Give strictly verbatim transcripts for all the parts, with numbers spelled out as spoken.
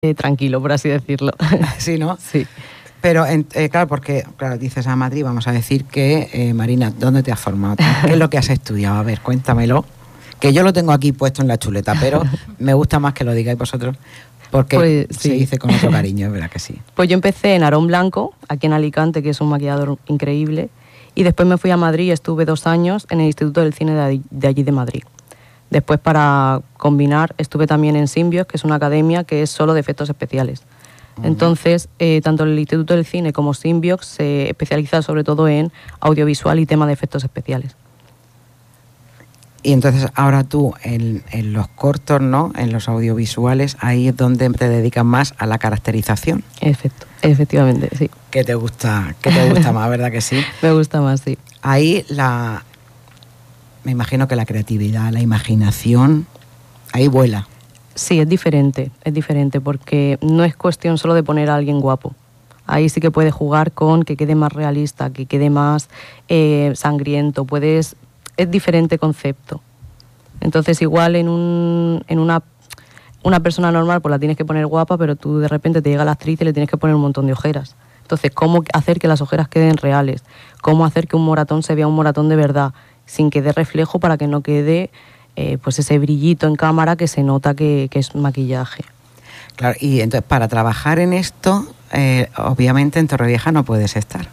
eh, tranquilo, por así decirlo. Sí, ¿no? Sí. Pero, eh, claro, porque, claro, dices a Madrid, vamos a decir que, eh, Marina, ¿dónde te has formado? ¿Qué es lo que has estudiado? A ver, cuéntamelo. Que yo lo tengo aquí puesto en la chuleta, pero me gusta más que lo digáis vosotros, porque pues, sí. se dice con otro cariño, es verdad que sí. Pues yo empecé en Aarón Blanco, aquí en Alicante, que es un maquillador increíble, y después me fui a Madrid y estuve dos años en el Instituto del Cine de, de allí de Madrid. Después, para combinar, estuve también en Simbios, que es una academia que es solo de efectos especiales. Uh-huh. Entonces, eh, tanto el Instituto del Cine como Simbios se especializa sobre todo en audiovisual y tema de efectos especiales. Y entonces ahora tú, en, en los cortos, ¿no?, en los audiovisuales, ahí es donde te dedicas más a la caracterización. Efecto, efectivamente, sí. ¿Qué te gusta, qué te gusta más, verdad que sí? Me gusta más, sí. Ahí la... Me imagino que la creatividad, la imaginación, ahí vuela. Sí, es diferente, es diferente, porque no es cuestión solo de poner a alguien guapo. Ahí sí que puedes jugar con que quede más realista, que quede más eh, sangriento, puedes... Es diferente concepto. Entonces, igual en un en una, una persona normal pues la tienes que poner guapa, pero tú de repente te llega la actriz y le tienes que poner un montón de ojeras. Entonces, ¿cómo hacer que las ojeras queden reales? ¿Cómo hacer que un moratón se vea un moratón de verdad, sin que dé reflejo, para que no quede eh, pues ese brillito en cámara que se nota que, que es maquillaje? Claro, y entonces para trabajar en esto, eh, obviamente en Torrevieja no puedes estar.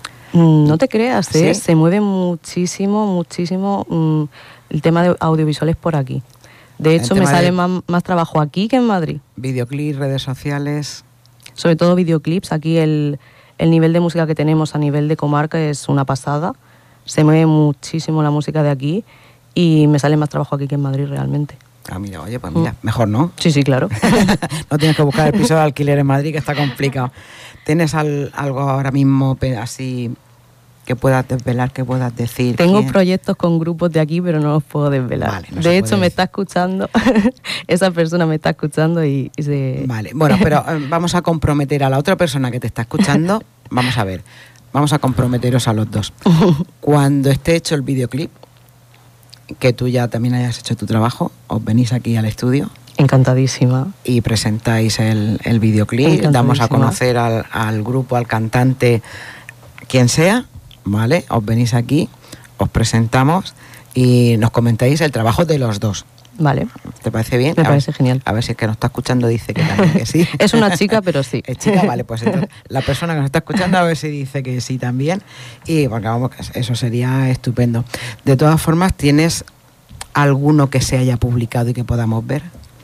No te creas, ¿eh? ¿Sí? Se mueve muchísimo, muchísimo mmm, el tema de audiovisuales por aquí. De hecho, me sale de... más, más trabajo aquí que en Madrid. Videoclips, redes sociales... Sobre todo videoclips. Aquí el, el nivel de música que tenemos a nivel de comarca es una pasada. Se mueve muchísimo la música de aquí y me sale más trabajo aquí que en Madrid realmente. Ah, mira, oye, pues mira, mm. mejor, ¿no? Sí, sí, claro. No tienes que buscar el piso de alquiler en Madrid, que está complicado. ¿Tienes al, algo ahora mismo así que puedas desvelar, que puedas decir? Tengo quién? proyectos con grupos de aquí, pero no los puedo desvelar. Vale, no de hecho, puede... me está escuchando, esa persona me está escuchando y, y se... Vale, bueno, pero eh, vamos a comprometer a la otra persona que te está escuchando. Vamos a ver, vamos a comprometeros a los dos. Cuando esté hecho el videoclip, que tú ya también hayas hecho tu trabajo, os venís aquí al estudio. Encantadísima. Y presentáis el, el videoclip, damos a conocer al, al grupo, al cantante, quien sea, ¿vale? Os venís aquí, os presentamos y nos comentáis el trabajo de los dos. Vale. ¿Te parece bien? Me a parece ver, genial. A ver si es que nos está escuchando dice que también que sí. Es una chica, pero sí. Es chica, vale, pues entonces la persona que nos está escuchando a ver si dice que sí también. Y porque vamos, eso sería estupendo. De todas formas, ¿tienes alguno que se haya publicado y que podamos ver?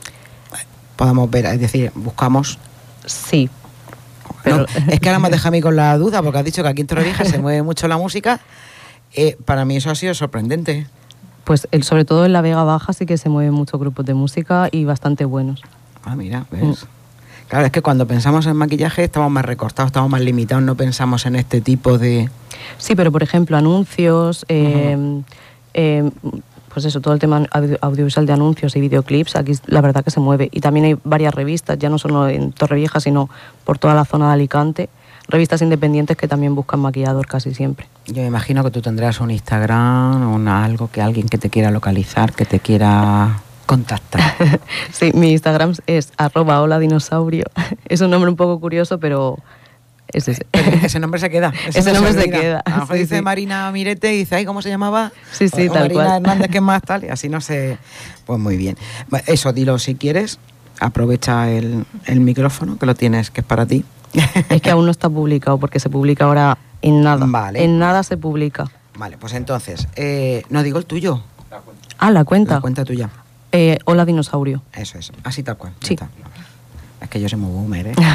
Podamos ver, es decir, buscamos... Sí. Pero... No, es que ahora me has dejado a mí con la duda, porque has dicho que aquí en Torrevieja se mueve mucho la música. Eh, para mí eso ha sido sorprendente. Pues el, sobre todo en la Vega Baja sí que se mueven muchos grupos de música y bastante buenos. Ah, mira, ¿ves? Mm. Claro, es que cuando pensamos en maquillaje estamos más recortados, estamos más limitados, no pensamos en este tipo de... Sí, pero por ejemplo, anuncios... Eh, uh-huh. eh, pues eso, todo el tema audio, audiovisual de anuncios y videoclips, aquí la verdad que se mueve. Y también hay varias revistas, ya no solo en Torrevieja, sino por toda la zona de Alicante, revistas independientes que también buscan maquillador casi siempre. Yo me imagino que tú tendrás un Instagram, una, algo que alguien que te quiera localizar, que te quiera contactar. Sí, mi Instagram es arroba hola dinosaurio. Es un nombre un poco curioso, pero... Es ese. Ese nombre se queda. Ese, ese nombre se, se queda. A lo mejor sí, dice sí. Marina Mirete y dice, ay, ¿cómo se llamaba? Sí, sí, o, tal Marina cual. Hernández, que es más tal, y así no sé. Pues muy bien. Eso, dilo si quieres. Aprovecha el, el micrófono, que lo tienes, que es para ti. Es que aún no está publicado, porque se publica ahora en nada. Vale. En nada se publica. Vale, pues entonces, eh, no digo el tuyo. La cuenta. Ah, la cuenta. La cuenta tuya. Eh, hola dinosaurio. Eso es, así tal cual. Sí. Está. Es que yo soy muy boomer, ¿eh?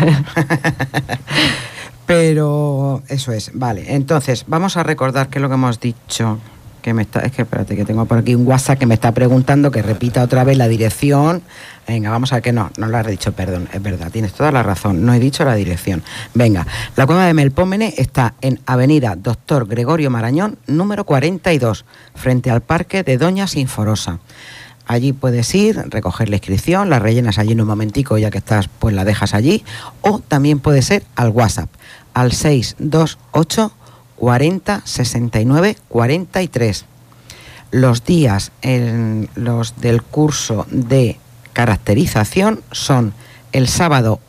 Pero eso es, vale. Entonces, vamos a recordar qué es lo que hemos dicho. Que me está, es que espérate, que tengo por aquí un WhatsApp que me está preguntando que repita otra vez la dirección. Venga, vamos a ver que no, no lo has dicho, perdón, es verdad, tienes toda la razón, no he dicho la dirección. Venga, la Cueva de Melpómene está en Avenida Doctor Gregorio Marañón, número cuarenta y dos, frente al Parque de Doña Sinforosa. Allí puedes ir, recoger la inscripción, la rellenas allí en un momentico, ya que estás, pues la dejas allí, o también puede ser al WhatsApp, al seis dos ocho cuarenta sesenta y nueve cuarenta y tres. Los días en los del curso de caracterización son el sábado